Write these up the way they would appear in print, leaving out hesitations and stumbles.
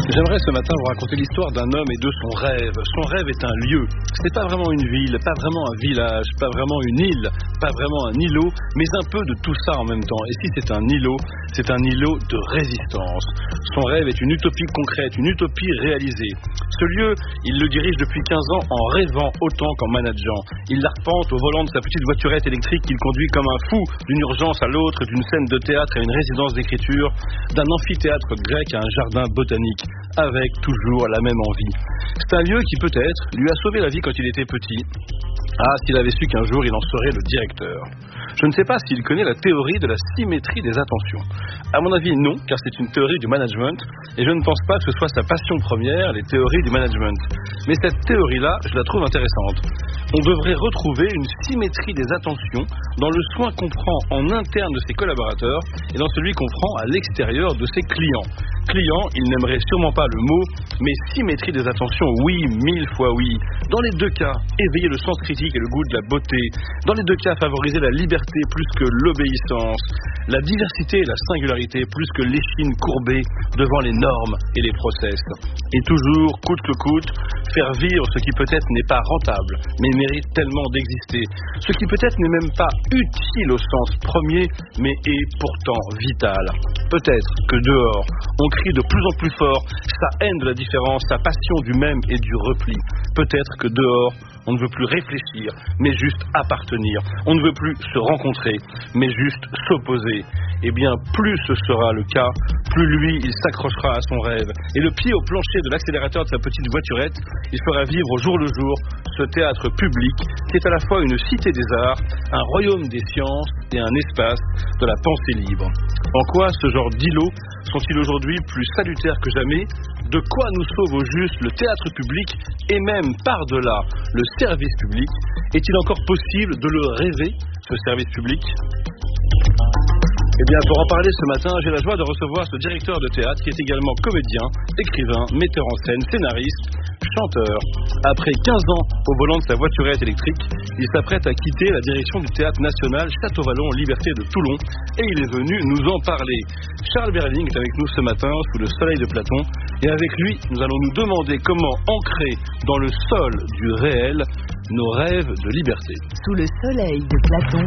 J'aimerais ce matin vous raconter l'histoire d'un homme et de son rêve. Son rêve est un lieu. C'est pas vraiment une ville, pas vraiment un village, pas vraiment une île, pas vraiment un îlot, mais un peu de tout ça en même temps. Et si c'est un îlot de résistance. Son rêve est une utopie concrète, une utopie réalisée. Ce lieu, il le dirige depuis 15 ans en rêvant autant qu'en manageant. Il l'arpente au volant de sa petite voiturette électrique qu'il conduit comme un fou d'une urgence à l'autre, d'une scène de théâtre à une résidence d'écriture, d'un amphithéâtre grec à un jardin botanique, avec toujours la même envie. C'est un lieu qui peut-être lui a sauvé la vie quand il était petit. Ah, s'il avait su qu'un jour il en serait le directeur. Je ne sais pas s'il connaît la théorie de la symétrie des attentions. À mon avis, non, car c'est une théorie du management, et je ne pense pas que ce soit sa passion première, les théories du management. Mais cette théorie-là, je la trouve intéressante. On devrait retrouver une symétrie des attentions dans le soin qu'on prend en interne de ses collaborateurs et dans celui qu'on prend à l'extérieur de ses clients. Client, il n'aimerait sûrement pas le mot, mais symétrie des attentions, oui, 1000 fois oui. Dans les deux cas, éveiller le sens critique et le goût de la beauté. Dans les deux cas, favoriser la liberté plus que l'obéissance. La diversité et la singularité plus que l'échine courbée devant les normes et les process. Et toujours, coûte que coûte, faire vivre ce qui peut-être n'est pas rentable, mais mérite tellement d'exister. Ce qui peut-être n'est même pas utile au sens premier, mais est pourtant vital. Peut-être que dehors, on crie de plus en plus fort sa haine de la différence, sa passion du même et du repli. Peut-être que dehors, on ne veut plus réfléchir, mais juste appartenir. On ne veut plus se rencontrer, mais juste s'opposer. Eh bien, plus ce sera le cas, plus lui, il s'accrochera à son rêve. Et le pied au plancher de l'accélérateur de sa petite voiturette, il fera vivre au jour le jour ce théâtre public qui est à la fois une cité des arts, un royaume des sciences et un espace de la pensée libre. En quoi ce genre d'îlots sont-ils aujourd'hui plus salutaires que jamais? De quoi nous sauve au juste le théâtre public et même par-delà le service public? Est-il encore possible de le rêver, ce service public? Eh bien, pour en parler ce matin, j'ai la joie de recevoir ce directeur de théâtre qui est également comédien, écrivain, metteur en scène, scénariste, chanteur. Après 15 ans au volant de sa voiturette électrique, il s'apprête à quitter la direction du Théâtre National Château-Vallon Liberté de Toulon et il est venu nous en parler. Charles Berling est avec nous ce matin sous le soleil de Platon et avec lui, nous allons nous demander comment ancrer dans le sol du réel nos rêves de liberté. Sous le soleil de Platon.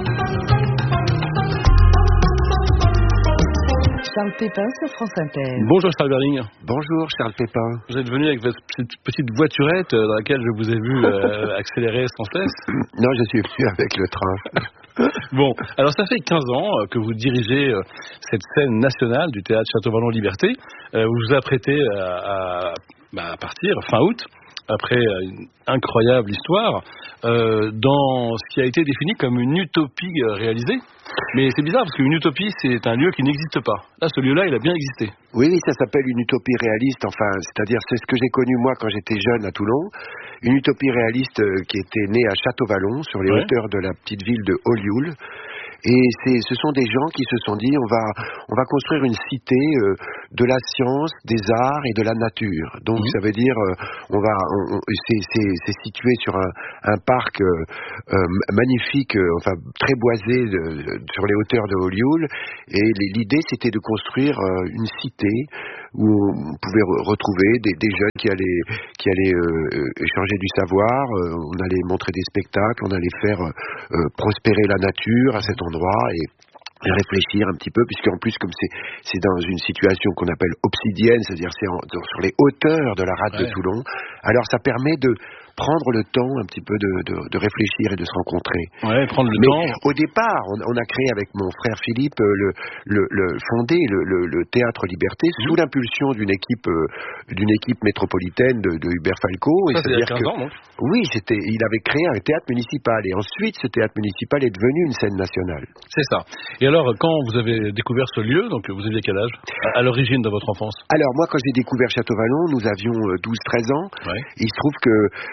Charles Pépin sur France Inter. Bonjour Charles Berling. Bonjour Charles Pépin. Vous êtes venu avec votre petite voiturette dans laquelle je vous ai vu accélérer sans cesse. Non, je suis venu avec le train. Bon, alors ça fait 15 ans que vous dirigez cette scène nationale du Théâtre Château-Vallon Liberté. Vous vous apprêtez à partir fin août, après une incroyable histoire, dans ce qui a été défini comme une utopie réalisée. Mais c'est bizarre parce qu'une utopie, c'est un lieu qui n'existe pas. Là, ce lieu-là, il a bien existé. Oui, ça s'appelle une utopie réaliste. Enfin, c'est-à-dire, c'est ce que j'ai connu moi quand j'étais jeune à Toulon. Une utopie réaliste qui était née à Château-Vallon, sur les hauteurs de la petite ville de Olioul. Et ce sont des gens qui se sont dit on va construire une cité de la science, des arts et de la nature. Donc ça veut dire c'est situé sur un parc magnifique, enfin très boisé sur les hauteurs de Olioul. Et l'idée c'était de construire une cité où on pouvait retrouver des jeunes qui allaient échanger du savoir, on allait montrer des spectacles, on allait faire prospérer la nature à cet endroit et réfléchir un petit peu, puisqu'en plus comme c'est dans une situation qu'on appelle obsidienne, c'est-à-dire sur les hauteurs de la rade de Toulon, alors ça permet de prendre le temps un petit peu de réfléchir et de se rencontrer. Ouais, prendre le temps. Au départ, on a créé avec mon frère Philippe fondé le Théâtre Liberté sous l'impulsion d'une équipe métropolitaine de Hubert Falco. Ça, c'est il y a 15 ans, non? Oui, il avait créé un théâtre municipal et ensuite ce théâtre municipal est devenu une scène nationale. C'est ça. Et alors, quand vous avez découvert ce lieu, donc vous aviez quel âge à l'origine de votre enfance? Alors moi, quand j'ai découvert Château-Vallon, nous avions 12-13 ans. Ouais. Il se trouve que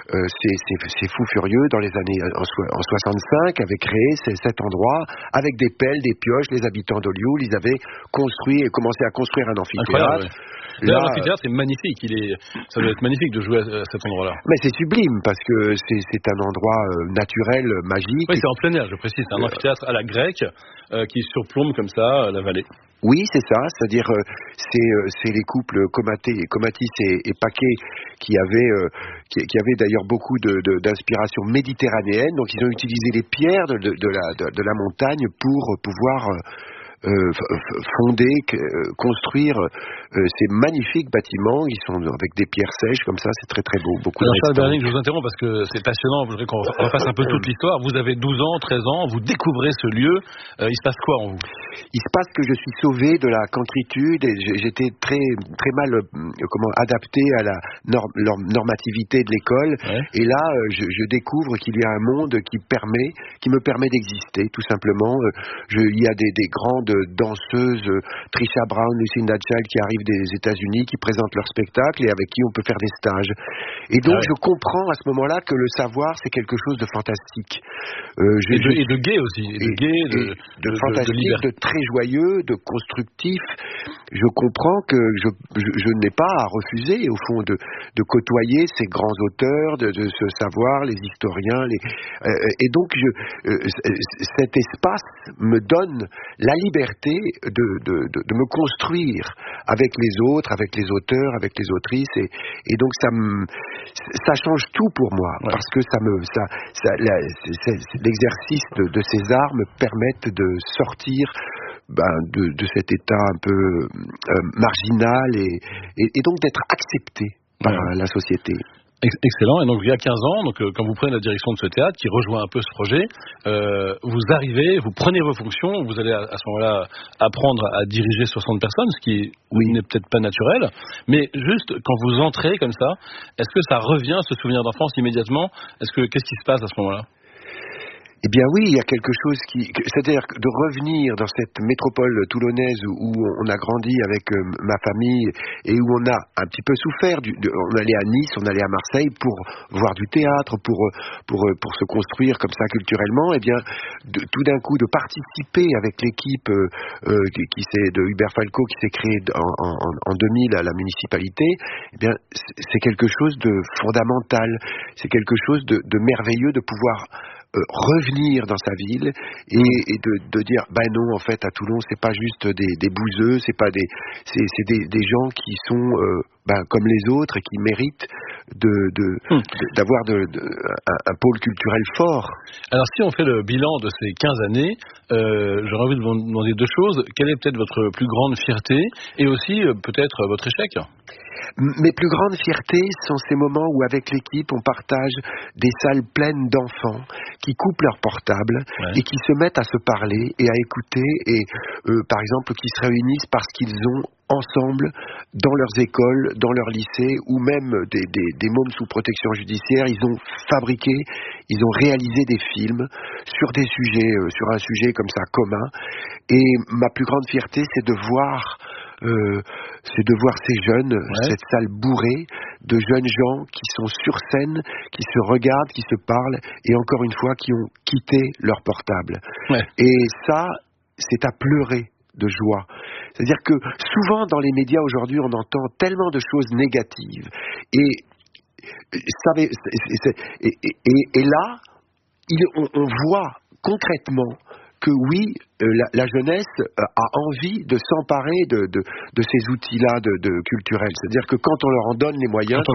ces fous furieux dans les années en 65 avaient créé cet endroit avec des pelles, des pioches. Les habitants d'Olioul, ils avaient commencé à construire un amphithéâtre. L'amphithéâtre est magnifique. Ça doit être magnifique de jouer à cet endroit-là. Mais c'est sublime parce que c'est un endroit naturel, magique. Oui, c'est en plein air, je précise. C'est un amphithéâtre à la grecque qui surplombe comme ça la vallée. Oui, c'est ça. C'est-à-dire, c'est les couples Comatis et Paquet qui avaient d'ailleurs beaucoup d'inspiration méditerranéenne. Donc, ils ont utilisé les pierres de la montagne pour pouvoir construire ces magnifiques bâtiments. Ils sont avec des pierres sèches comme ça, c'est très très beau. Alors Charles Berling, je vous interromps parce que c'est passionnant. Je voudrais qu'on refasse un peu toute l'histoire. Vous avez 12 ans, 13 ans, vous découvrez ce lieu. Il se passe quoi en vous? Il se passe que je suis sauvé de la cancritude et j'étais très très mal adapté à la normativité de l'école. Ouais. Et là, je découvre qu'il y a un monde qui me permet d'exister, tout simplement. Il y a des grandes danseuses, Trisha Brown, Lucinda Child, qui arrivent des États-Unis, qui présentent leur spectacle et avec qui on peut faire des stages. Et donc je comprends à ce moment-là que le savoir, c'est quelque chose de fantastique. Et de gai aussi. De fantastique, de très joyeux, de constructif. Je comprends que je n'ai pas à refuser, au fond, de côtoyer ces grands auteurs, de ce savoir, les historiens. Et donc, cet espace me donne la liberté de me construire avec les autres, avec les auteurs, avec les autrices. Et donc, ça change tout pour moi, parce que l'exercice de ces arts me permettent de sortir de cet état un peu marginal et donc d'être accepté par la société. Excellent. Et donc, il y a 15 ans, quand vous prenez la direction de ce théâtre, qui rejoint un peu ce projet, vous arrivez, vous prenez vos fonctions, vous allez à ce moment-là apprendre à diriger 60 personnes, ce qui n'est peut-être pas naturel, mais juste quand vous entrez comme ça, est-ce que ça revient, ce souvenir d'enfance, immédiatement? Qu'est-ce qui se passe à ce moment-là? Eh bien oui, il y a quelque chose c'est-à-dire de revenir dans cette métropole toulonnaise où on a grandi avec ma famille et où on a un petit peu souffert. On allait à Nice, on allait à Marseille pour voir du théâtre, pour se construire comme ça culturellement. Eh bien, tout d'un coup, de participer avec l'équipe de Hubert Falco qui s'est créée en 2000 à la municipalité, eh bien, c'est quelque chose de fondamental. C'est quelque chose de merveilleux de pouvoir revenir dans sa ville et de dire non, en fait à Toulon c'est pas juste des bouseux, c'est des gens qui sont comme les autres et qui méritent d'avoir un pôle culturel fort. Alors si on fait le bilan de ces 15 années, j'aurais envie de vous demander deux choses. Quelle est peut-être votre plus grande fierté et aussi peut-être votre échec? Mes plus grandes fiertés sont ces moments où avec l'équipe on partage des salles pleines d'enfants qui coupent leur portable et qui se mettent à se parler et à écouter et par exemple qui se réunissent parce qu'ils ont ensemble dans leurs écoles, dans leurs lycées ou même des mômes sous protection judiciaire, ils ont fabriqué, ils ont réalisé des films sur un sujet comme ça commun. Et ma plus grande fierté, c'est de voir ces jeunes, cette salle bourrée de jeunes gens qui sont sur scène, qui se regardent, qui se parlent et encore une fois qui ont quitté leur portable. Et ça, c'est à pleurer de joie. C'est-à-dire que souvent dans les médias aujourd'hui, on entend tellement de choses négatives. Et là, on voit concrètement que oui, la jeunesse a envie de s'emparer de ces outils-là de culturels. C'est-à-dire que quand on leur en donne les moyens,